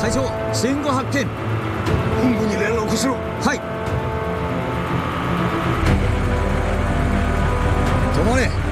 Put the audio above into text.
隊長、信号発見。 本部に連絡しろ。 はい。止まれ。